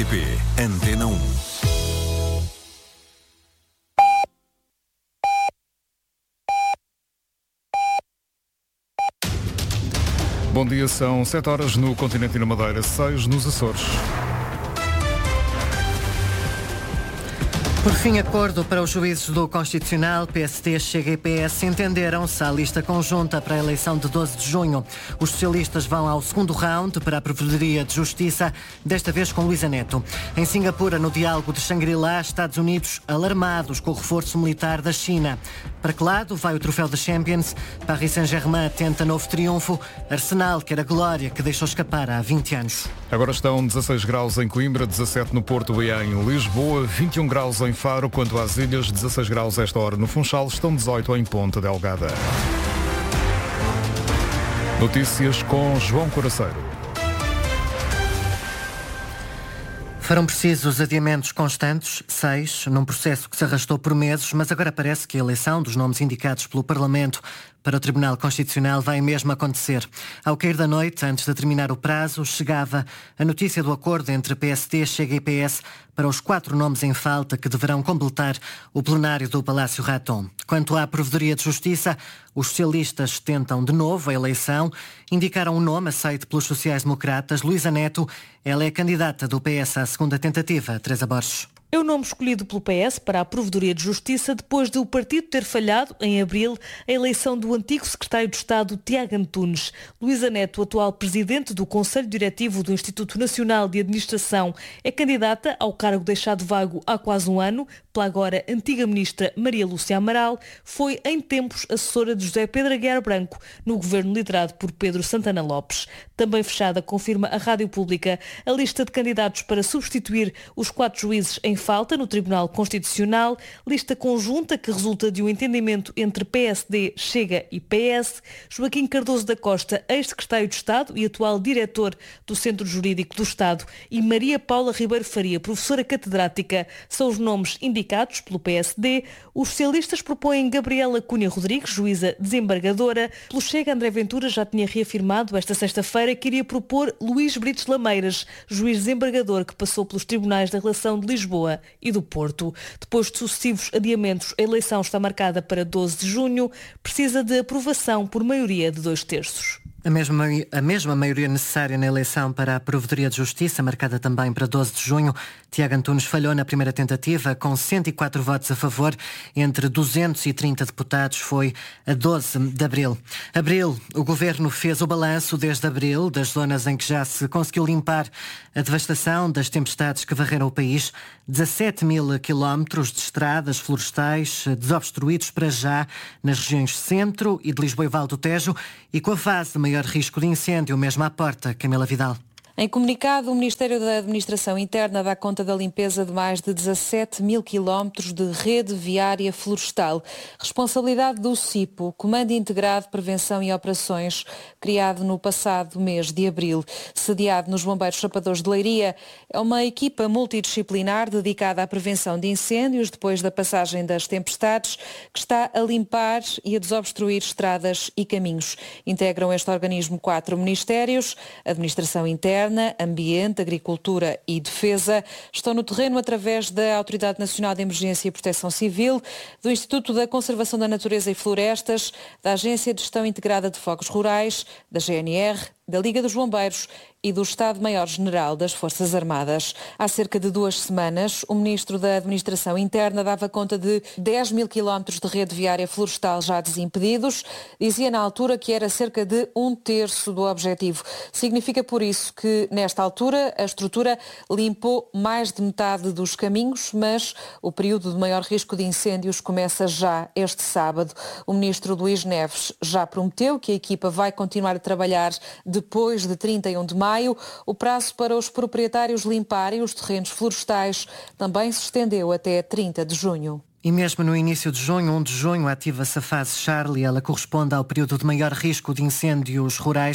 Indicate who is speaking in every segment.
Speaker 1: RTP Antena 1.
Speaker 2: Bom dia, são 7 horas no continente e na Madeira, 6 nos Açores.
Speaker 3: Por fim, acordo para os juízes do Constitucional, PSD, Chega e PS entenderam-se à lista conjunta para a eleição de 12 de junho. Os socialistas vão ao segundo round para a Provedoria de Justiça, desta vez com Luísa Neto. Em Singapura, no diálogo de Shangri-La, Estados Unidos alarmados com o reforço militar da China. Para que lado vai o troféu da Champions? Paris Saint-Germain tenta novo triunfo. Arsenal quer a glória que deixou escapar há 20 anos.
Speaker 2: Agora estão 16 graus em Coimbra, 17 no Porto e em Lisboa, 21 graus em Faro, quanto às ilhas, 16 graus esta hora no Funchal, estão 18 em Ponta Delgada. Notícias com João Coraceiro.
Speaker 3: Foram precisos adiamentos constantes, 6, num processo que se arrastou por meses, mas agora parece que a eleição dos nomes indicados pelo Parlamento para o Tribunal Constitucional vai mesmo acontecer. Ao cair da noite, antes de terminar o prazo, chegava a notícia do acordo entre PSD, Chega e PS para os 4 nomes em falta que deverão completar o plenário do Palácio Raton. Quanto à Provedoria de Justiça, os socialistas tentam de novo a eleição. Indicaram um nome aceito pelos sociais-democratas, Luísa Neto. Ela é candidata do PS à segunda tentativa. Teresa Borges.
Speaker 4: É o nome escolhido pelo PS para a Provedoria de Justiça depois de o partido ter falhado, em abril, a eleição do antigo secretário de Estado, Tiago Antunes. Luísa Neto, atual presidente do Conselho Diretivo do Instituto Nacional de Administração, é candidata ao cargo deixado vago há quase um ano pela agora antiga ministra Maria Lúcia Amaral. Foi, em tempos, assessora de José Pedro Aguiar Branco, no governo liderado por Pedro Santana Lopes. Também fechada, confirma a Rádio Pública, a lista de candidatos para substituir os 4 juízes em falta no Tribunal Constitucional, lista conjunta que resulta de um entendimento entre PSD, Chega e PS. Joaquim Cardoso da Costa, ex-secretário de Estado e atual diretor do Centro Jurídico do Estado, e Maria Paula Ribeiro Faria, professora catedrática, são os nomes indicados pelo PSD. Os socialistas propõem Gabriela Cunha Rodrigues, juíza desembargadora. Pelo Chega, André Ventura já tinha reafirmado esta sexta-feira que iria propor Luís Brites Lameiras, juiz desembargador que passou pelos tribunais da Relação de Lisboa e do Porto. Depois de sucessivos adiamentos, a eleição está marcada para 12 de junho, precisa de aprovação por maioria de 2/3.
Speaker 3: A mesma maioria necessária na eleição para a Provedoria de Justiça, marcada também para 12 de junho. Tiago Antunes falhou na primeira tentativa, com 104 votos a favor, entre 230 deputados, foi a 12 de abril. O Governo fez o balanço desde abril das zonas em que já se conseguiu limpar a devastação das tempestades que varreram o país. 17 mil quilómetros de estradas florestais desobstruídos para já nas regiões centro e de Lisboa e Val do Tejo, e com a fase de maior risco de incêndio mesmo à porta. Camila Vidal.
Speaker 5: Em comunicado, o Ministério da Administração Interna dá conta da limpeza de mais de 17 mil quilómetros de rede viária florestal. Responsabilidade do CIPO, Comando Integrado de Prevenção e Operações, criado no passado mês de abril. Sediado nos Bombeiros Chapadores de Leiria, é uma equipa multidisciplinar dedicada à prevenção de incêndios depois da passagem das tempestades, que está a limpar e a desobstruir estradas e caminhos. Integram este organismo 4 ministérios: Administração Interna, Ambiente, Agricultura e Defesa. Estão no terreno através da Autoridade Nacional de Emergência e Proteção Civil, do Instituto da Conservação da Natureza e Florestas, da Agência de Gestão Integrada de Fogos Rurais, da GNR, da Liga dos Bombeiros e do Estado-Maior-General das Forças Armadas. Há cerca de 2 semanas, o Ministro da Administração Interna dava conta de 10 mil quilómetros de rede viária florestal já desimpedidos. Dizia na altura que era cerca de 1/3 do objetivo. Significa por isso que, nesta altura, a estrutura limpou mais de metade dos caminhos, mas o período de maior risco de incêndios começa já este sábado. O Ministro Luís Neves já prometeu que a equipa vai continuar a trabalhar depois de 31 de maio. O prazo para os proprietários limparem os terrenos florestais também se estendeu até 30 de junho.
Speaker 3: E mesmo no início de junho, 1 de junho, ativa-se a fase Charlie. Ela corresponde ao período de maior risco de incêndios rurais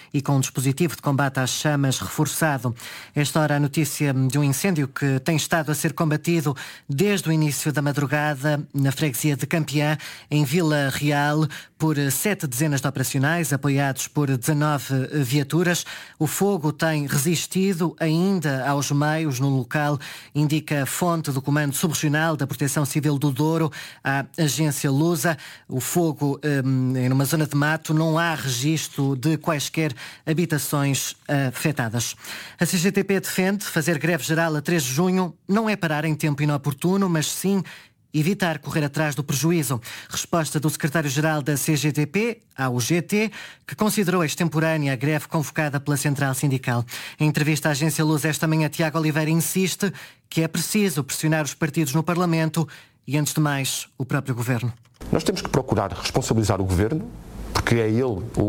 Speaker 3: e com um dispositivo de combate às chamas reforçado. Esta hora a notícia de um incêndio que tem estado a ser combatido desde o início da madrugada na freguesia de Campeã, em Vila Real, por 7 dezenas de operacionais, apoiados por 19 viaturas. O fogo tem resistido ainda aos meios no local, indica a fonte do Comando Subregional da Proteção Civil do Douro, à agência Lusa. O fogo numa zona de mato, não há registro de quaisquer habitações afetadas. A CGTP defende fazer greve geral a 3 de junho não é parar em tempo inoportuno, mas sim evitar correr atrás do prejuízo. Resposta do secretário-geral da CGTP ao GT, que considerou extemporânea a greve convocada pela Central Sindical. Em entrevista à agência Luz esta manhã, Tiago Oliveira insiste que é preciso pressionar os partidos no Parlamento e, antes de mais, o próprio Governo.
Speaker 1: Nós temos que procurar responsabilizar o Governo, porque é ele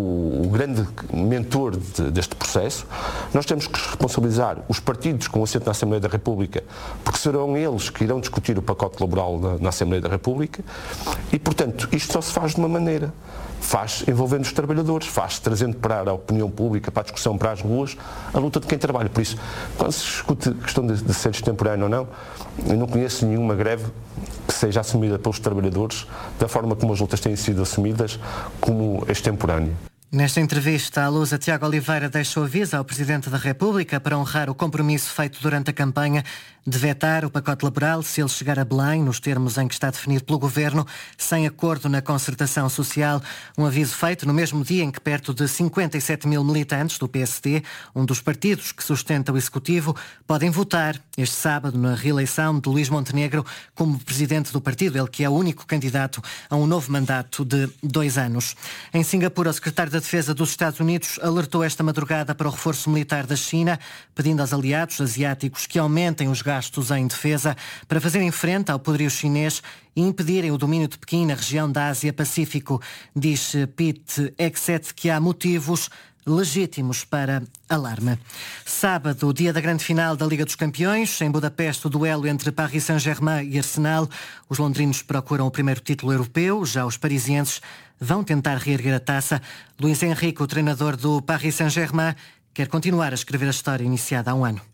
Speaker 1: o grande mentor deste processo. Nós temos que responsabilizar os partidos com assento na Assembleia da República, porque serão eles que irão discutir o pacote laboral na Assembleia da República e, portanto, isto só se faz de uma maneira. Faz envolvendo os trabalhadores, faz trazendo para a opinião pública, para a discussão, para as ruas, a luta de quem trabalha. Por isso, quando se discute a questão de ser extemporâneo ou não, eu não conheço nenhuma greve que seja assumida pelos trabalhadores da forma como as lutas têm sido assumidas como extemporânea.
Speaker 3: Nesta entrevista à Lusa, Tiago Oliveira deixou aviso ao Presidente da República para honrar o compromisso feito durante a campanha de vetar o pacote laboral se ele chegar a Belém, nos termos em que está definido pelo Governo, sem acordo na concertação social. Um aviso feito no mesmo dia em que perto de 57 mil militantes do PSD, um dos partidos que sustenta o Executivo, podem votar este sábado na reeleição de Luís Montenegro como Presidente do partido, ele que é o único candidato a um novo mandato de 2 anos. Em Singapura, o secretário da Defesa dos Estados Unidos alertou esta madrugada para o reforço militar da China, pedindo aos aliados asiáticos que aumentem os gastos em defesa para fazerem frente ao poderio chinês e impedirem o domínio de Pequim na região da Ásia-Pacífico. Diz Pete Hegseth que há motivos legítimos para alarme. Sábado, dia da grande final da Liga dos Campeões, em Budapeste, o duelo entre Paris Saint-Germain e Arsenal. Os londrinos procuram o primeiro título europeu, já os parisienses vão tentar reerguer a taça. Luís Henrique, o treinador do Paris Saint-Germain, quer continuar a escrever a história iniciada há um ano.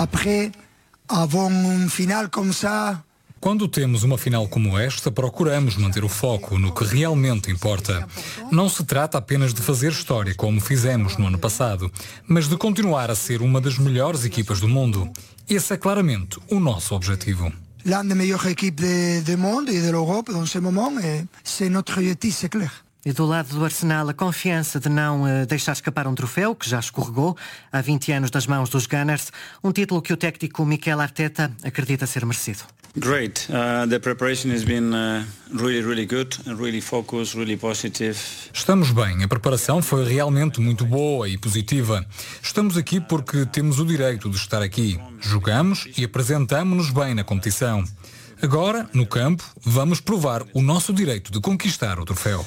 Speaker 6: Quando temos uma final como esta, procuramos manter o foco no que realmente importa. Não se trata apenas de fazer história como fizemos no ano passado, mas de continuar a ser uma das melhores equipas do mundo. Esse é claramente o nosso objetivo.
Speaker 7: L'un des meilleures équipes du monde et de l'Europe dans ce moment, c'est notre objectif, c'est clair.
Speaker 3: E do lado do Arsenal, a confiança de não deixar escapar um troféu que já escorregou há 20 anos das mãos dos Gunners, um título que o técnico Mikel Arteta acredita ser merecido.
Speaker 8: Great. The preparation has been really good, really focused, really positive.
Speaker 6: Estamos bem. A preparação foi realmente muito boa e positiva. Estamos aqui porque temos o direito de estar aqui. Jogamos e apresentamo-nos bem na competição. Agora, no campo, vamos provar o nosso direito de conquistar o troféu.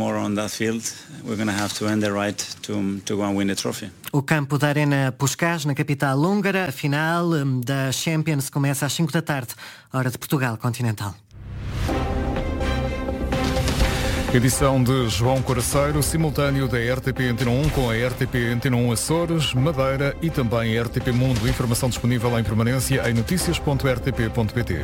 Speaker 3: O campo da Arena Puskás, na capital húngara, a final da Champions começa às 5 da tarde, hora de Portugal continental.
Speaker 2: Edição de João Coraceiro, simultâneo da RTP Antena 1 com a RTP Antena 1 Açores, Madeira e também a RTP Mundo. Informação disponível em permanência em noticias.rtp.pt.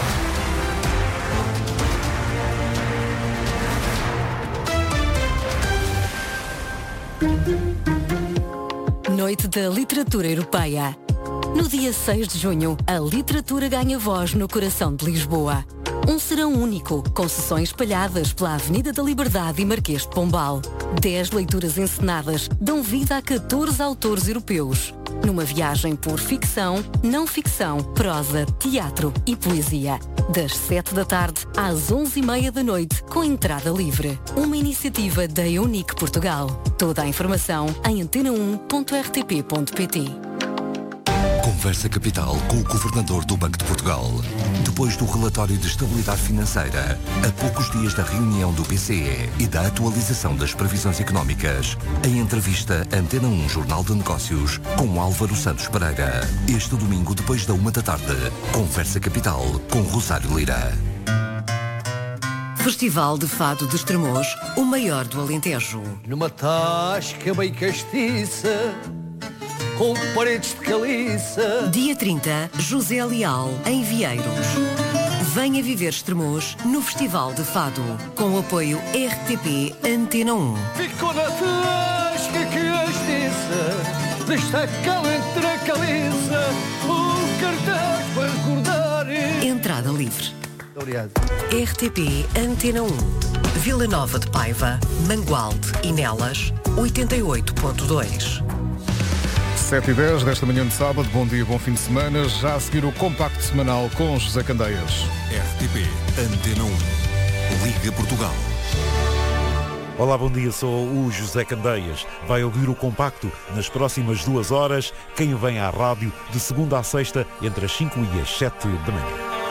Speaker 9: Noite da Literatura Europeia. No dia 6 de junho, a literatura ganha voz no coração de Lisboa. Um serão único, com sessões espalhadas pela Avenida da Liberdade e Marquês de Pombal. 10 leituras encenadas dão vida a 14 autores europeus. Numa viagem por ficção, não ficção, prosa, teatro e poesia. Das 7 da tarde às 11h30 da noite, com entrada livre. Uma iniciativa da Eunic Portugal. Toda a informação em antena1.rtp.pt.
Speaker 10: Conversa Capital com o Governador do Banco de Portugal. Depois do relatório de estabilidade financeira, a poucos dias da reunião do BCE e da atualização das previsões económicas, em entrevista Antena 1 Jornal de Negócios com Álvaro Santos Pereira. Este domingo, depois da 1 da tarde, Conversa Capital com Rosário Lira.
Speaker 11: Festival de Fado de Estremoz, o maior do Alentejo.
Speaker 12: Numa tasca bem castiça, com paredes de caliça.
Speaker 11: Dia 30, José Leal, em Vieiros. Venha viver Estremoz no Festival de Fado, com o apoio RTP Antena 1.
Speaker 12: Ficou na tasca castiça, desta cala entre a caliça, o cartaz para recordar.
Speaker 11: Entrada livre.
Speaker 12: Obrigado.
Speaker 11: RTP Antena 1. Vila Nova de Paiva, Mangualde e Nelas, 88.2.
Speaker 2: 7h10 desta manhã de sábado. Bom dia, bom fim de semana. Já a seguir o compacto semanal com José Candeias.
Speaker 10: RTP Antena 1. Liga Portugal.
Speaker 13: Olá, bom dia, sou o José Candeias. Vai ouvir o compacto nas próximas 2 horas. Quem vem à rádio de segunda a sexta entre as 5 e as 7 da manhã.